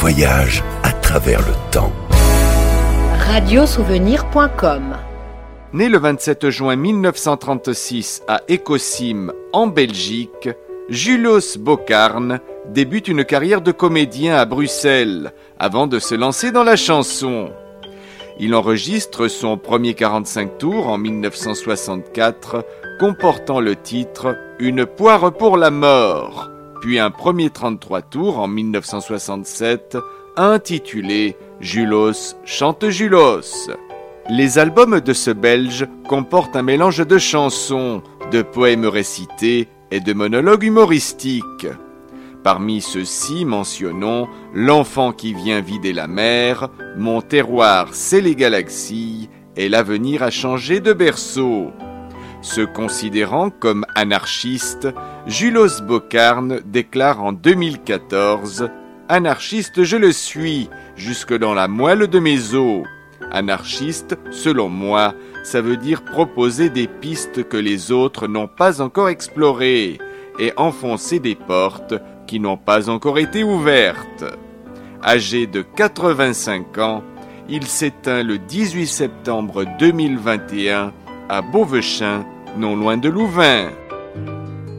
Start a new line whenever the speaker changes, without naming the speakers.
voyage à travers le temps.
Radiosouvenir.com.
Né le 27 juin 1936 à Ecocim, en Belgique, Julos Bocarn débute une carrière de comédien à Bruxelles avant de se lancer dans la chanson. Il enregistre son premier 45 tours en 1964, comportant le titre « Une poire pour la mort », puis un premier 33 tours en 1967, intitulé « Julos chante Julos ». Les albums de ce Belge comportent un mélange de chansons, de poèmes récités et de monologues humoristiques. Parmi ceux-ci, mentionnons « L'enfant qui vient vider la mer »,« Mon terroir, c'est les galaxies » et « L'avenir a changé de berceau ». Se considérant comme anarchiste, Julos Bocarn déclare en 2014 « Anarchiste, je le suis, jusque dans la moelle de mes os ». Anarchiste, selon moi, ça veut dire proposer des pistes que les autres n'ont pas encore explorées et enfoncer des portes qui n'ont pas encore été ouvertes. Âgé de 85 ans, il s'éteint le 18 septembre 2021 à Beauvechain, non loin de Louvain.